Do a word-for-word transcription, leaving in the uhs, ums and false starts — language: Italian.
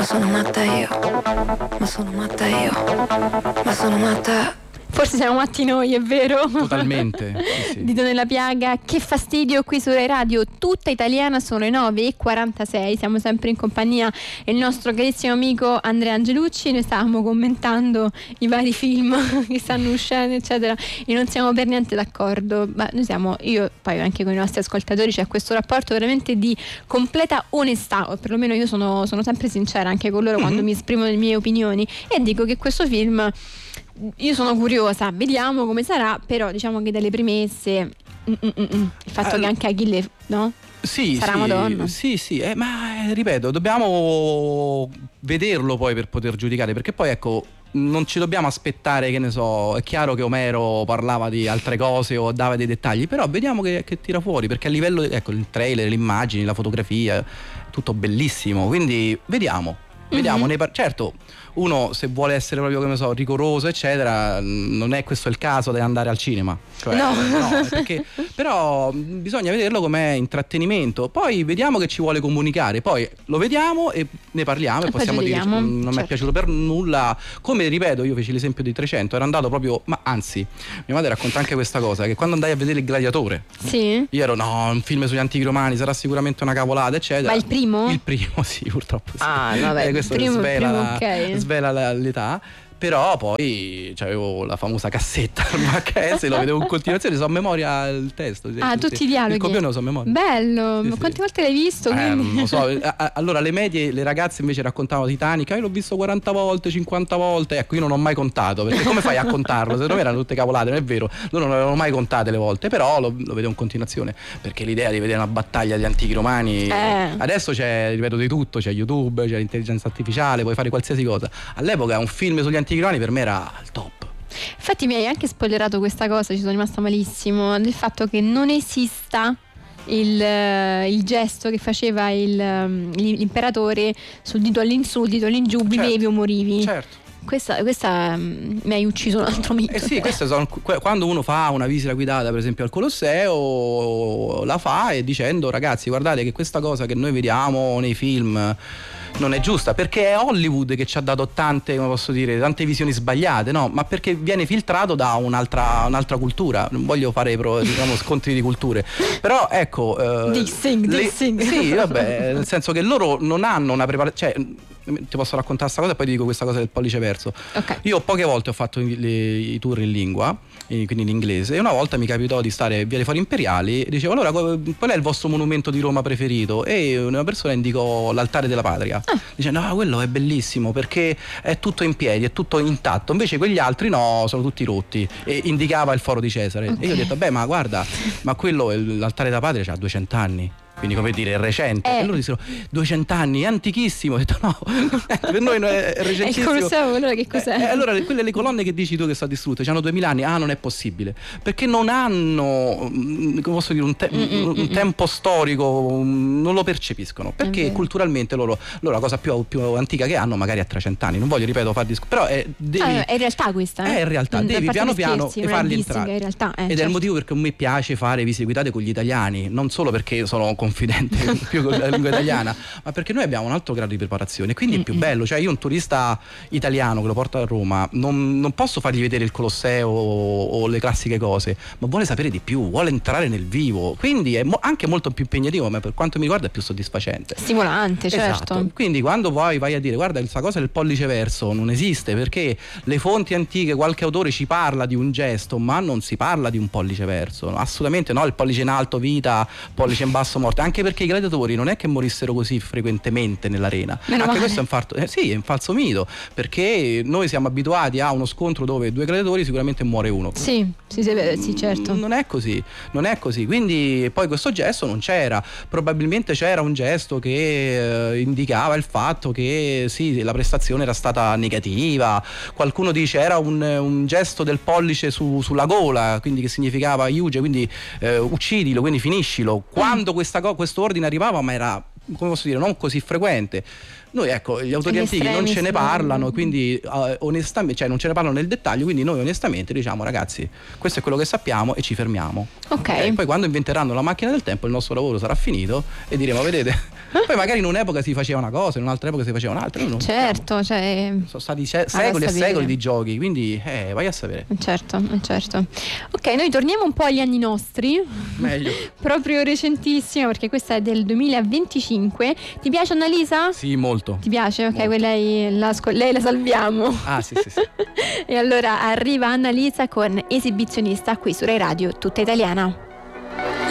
sono matta io, ma sono matta io, ma sono matta. Forse siamo matti noi, è vero? Totalmente. Sì, sì. Dito nella piaga, che fastidio qui su Rai Radio, tutta italiana, sono le nove e quarantasei, siamo sempre in compagnia del nostro carissimo amico Andrea Angelucci. Noi stavamo commentando i vari film che stanno uscendo eccetera e non siamo per niente d'accordo, ma noi siamo, io poi anche con i nostri ascoltatori c'è questo rapporto veramente di completa onestà, o perlomeno io sono, sono sempre sincera anche con loro mm-hmm. quando mi esprimo le mie opinioni e dico che questo film, io sono curiosa, vediamo come sarà, però diciamo che dalle premesse mm, mm, mm, il fatto allora, che anche Achille, no? Sì, sarà sì, Madonna. Sì, sì, eh, ma eh, ripeto, dobbiamo vederlo poi per poter giudicare, perché poi ecco, non ci dobbiamo aspettare, che ne so, è chiaro che Omero parlava di altre cose o dava dei dettagli, però vediamo che, che tira fuori, perché a livello, ecco, il trailer, le immagini, la fotografia, tutto bellissimo, quindi vediamo. Vediamo, mm-hmm. nei par- certo, uno se vuole essere proprio, come so, rigoroso eccetera, non è questo il caso di andare al cinema, cioè, no, no perché, però bisogna vederlo come intrattenimento, poi vediamo che ci vuole comunicare, poi lo vediamo e ne parliamo e, e possiamo dire non certo. mi è piaciuto per nulla, come ripeto io feci l'esempio di trecento, ero andato proprio, ma anzi mia madre racconta anche questa cosa, che quando andai a vedere Il Gladiatore, sì. io ero no, un film sugli antichi romani, sarà sicuramente una cavolata eccetera. Ma il primo? Il primo sì, purtroppo sì. Ah vabbè, eh, questo primo, svela, primo, la, okay. svela l'età. Però poi avevo la famosa cassetta al V H S, lo vedevo in continuazione, so a memoria il testo. Ah, sì, tutti sì. i dialoghi. Il copione lo so a memoria. Bello, sì, ma sì. quante volte l'hai visto? Eh, non lo so. Allora le medie, le ragazze invece raccontavano Titanic, io l'ho visto quaranta volte, cinquanta volte, ecco io non ho mai contato, perché come fai a contarlo? Secondo me erano tutte cavolate, non è vero, loro non avevano mai contate le volte, però lo, lo vedevo in continuazione, perché l'idea di vedere una battaglia di antichi romani, eh. adesso c'è, ripeto, di tutto, c'è YouTube, c'è l'intelligenza artificiale, puoi fare qualsiasi cosa. All'epoca un film sugli antichi romani per me era il top. Infatti mi hai anche spoilerato questa cosa, ci sono rimasta malissimo, del fatto che non esista il, il gesto che faceva il, l'imperatore sul dito all'insù, il dito all'ingiù, certo, vivevi o morivi. Certo. Questa, questa um, mi hai ucciso un altro mito. Eh sì, queste sono, quando uno fa una visita guidata per esempio al Colosseo, la fa e dicendo ragazzi guardate che questa cosa che noi vediamo nei film non è giusta, perché è Hollywood che ci ha dato tante, come posso dire, tante visioni sbagliate, no? Ma perché viene filtrato da un'altra, un'altra cultura. Non voglio fare diciamo scontri di culture, però ecco eh, dissing, le, dissing. sì, vabbè, nel senso che loro non hanno una preparazione, cioè ti posso raccontare questa cosa e poi ti dico questa cosa del pollice verso. Okay. Io poche volte ho fatto i, le, i tour in lingua, quindi in inglese, e una volta mi capitò di stare via dei Fori Imperiali e dicevo allora qual è il vostro monumento di Roma preferito? E una persona indicò l'Altare della Patria. Ah. Dice no, quello è bellissimo perché è tutto in piedi, è tutto intatto, invece quegli altri no, sono tutti rotti, e indicava il Foro di Cesare. Okay. E io ho detto beh ma guarda, ma quello l'Altare della Patria c'ha duecento anni. Quindi come dire è recente, eh. e loro dissero duecento anni, è antichissimo. Ho detto no, per noi è recentissimo. E il Colosseo allora che cos'è? Eh, allora quelle le colonne che dici tu che sono distrutte, hanno duemila anni, ah non è possibile, perché non hanno, come posso dire, un, te- un tempo storico, non lo percepiscono, perché culturalmente loro, loro la cosa più, più antica che hanno magari ha trecento anni, non voglio ripeto far discorso, però è, devi, ah, è in realtà questa eh? è in realtà, non devi piano piano scherzi, e farli entrare, in realtà, eh, ed certo. è il motivo perché a me piace fare visite guidate con gli italiani, non solo perché sono confidente più con la lingua italiana, ma perché noi abbiamo un altro grado di preparazione, quindi mm-hmm. è più bello, cioè io un turista italiano che lo porto a Roma non, non posso fargli vedere il Colosseo o, o le classiche cose, ma vuole sapere di più, vuole entrare nel vivo, quindi è mo- anche molto più impegnativo, ma per quanto mi riguarda è più soddisfacente, stimolante, certo. Esatto. Quindi quando poi vai a dire guarda questa cosa del pollice verso non esiste, perché le fonti antiche, qualche autore ci parla di un gesto, ma non si parla di un pollice verso, assolutamente no, il pollice in alto vita, pollice in basso morte, anche perché i gladiatori non è che morissero così frequentemente nell'arena. Meno anche male. questo è un, farto, eh, sì, è un falso mito, perché noi siamo abituati a uno scontro dove due gladiatori sicuramente muore uno. Sì, sì, sì, certo. Non è così, non è così. Quindi poi questo gesto non c'era. Probabilmente c'era un gesto che eh, indicava il fatto che sì, la prestazione era stata negativa. Qualcuno dice era un, un gesto del pollice su, sulla gola, quindi che significava iuge, quindi eh, uccidilo, quindi finiscilo. Quando mm. questa co- questo ordine arrivava, ma era, come posso dire, non così frequente, Noi ecco, gli autori Gli antichi non ce ne estremi, sì. parlano, quindi uh, onestamente, cioè non ce ne parlano nel dettaglio, quindi noi onestamente diciamo ragazzi, questo è quello che sappiamo e ci fermiamo. Ok. Ok? Poi quando inventeranno la macchina del tempo il nostro lavoro sarà finito e diremo vedete, poi magari in un'epoca si faceva una cosa, in un'altra epoca si faceva un'altra. Noi non Certo, cioè sono stati se- secoli e sapere. secoli di giochi, quindi eh, vai a sapere. certo, certo. Ok, noi torniamo un po' agli anni nostri. Meglio. Proprio recentissimo, perché questa è del duemilaventicinque. Ti piace Annalisa? Sì, molto. Ti piace? Ok, Molto. quella lei la, sco- lei la salviamo. Ah, sì, sì, sì. E allora arriva Annalisa con Esibizionista qui su Rai Radio Tutta Italiana.